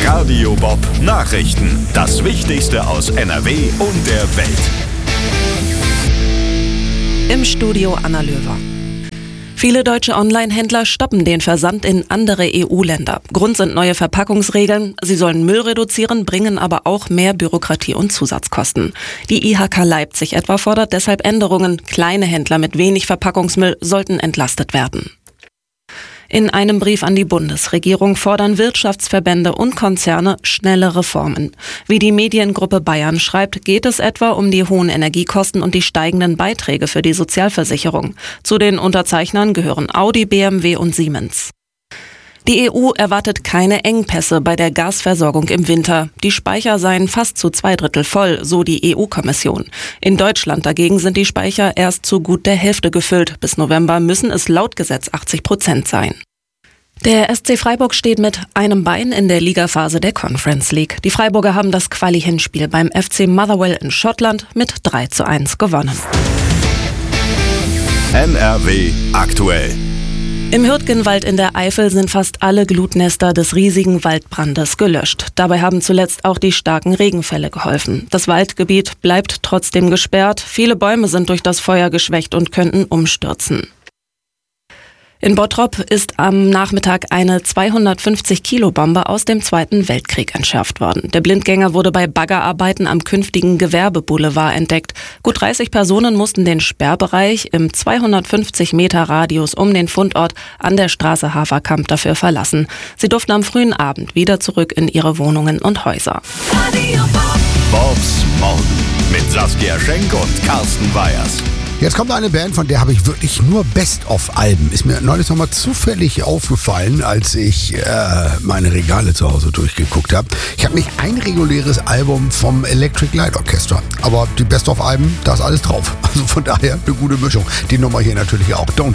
Radio Bob Nachrichten. Das Wichtigste aus NRW und der Welt. Im Studio Anna Löwer. Viele deutsche Online-Händler stoppen den Versand in andere EU-Länder. Grund sind neue Verpackungsregeln. Sie sollen Müll reduzieren, bringen aber auch mehr Bürokratie und Zusatzkosten. Die IHK Leipzig etwa fordert deshalb Änderungen. Kleine Händler mit wenig Verpackungsmüll sollten entlastet werden. In einem Brief an die Bundesregierung fordern Wirtschaftsverbände und Konzerne schnelle Reformen. Wie die Mediengruppe Bayern schreibt, geht es etwa um die hohen Energiekosten und die steigenden Beiträge für die Sozialversicherung. Zu den Unterzeichnern gehören Audi, BMW und Siemens. Die EU erwartet keine Engpässe bei der Gasversorgung im Winter. Die Speicher seien fast zu 2/3 voll, so die EU-Kommission. In Deutschland dagegen sind die Speicher erst zu gut der Hälfte gefüllt. Bis November müssen es laut Gesetz 80% sein. Der SC Freiburg steht mit einem Bein in der Ligaphase der Conference League. Die Freiburger haben das Quali-Hinspiel beim FC Motherwell in Schottland mit 3:1 gewonnen. NRW aktuell. Im Hürtgenwald in der Eifel sind fast alle Glutnester des riesigen Waldbrandes gelöscht. Dabei haben zuletzt auch die starken Regenfälle geholfen. Das Waldgebiet bleibt trotzdem gesperrt. Viele Bäume sind durch das Feuer geschwächt und könnten umstürzen. In Bottrop ist am Nachmittag eine 250-Kilo-Bombe aus dem Zweiten Weltkrieg entschärft worden. Der Blindgänger wurde bei Baggerarbeiten am künftigen Gewerbeboulevard entdeckt. Gut 30 Personen mussten den Sperrbereich im 250-Meter-Radius um den Fundort an der Straße Haferkamp dafür verlassen. Sie durften am frühen Abend wieder zurück in ihre Wohnungen und Häuser. Bobs Morgen mit Saskia Schenk und Carsten Weyers. Jetzt kommt eine Band, von der habe ich wirklich nur Best-of-Alben. Ist mir neulich nochmal zufällig aufgefallen, als ich meine Regale zu Hause durchgeguckt habe. Ich habe nicht ein reguläres Album vom Electric Light Orchestra, aber die Best-of-Alben, da ist alles drauf. Also von daher eine gute Mischung. Die Nummer hier natürlich auch. Don't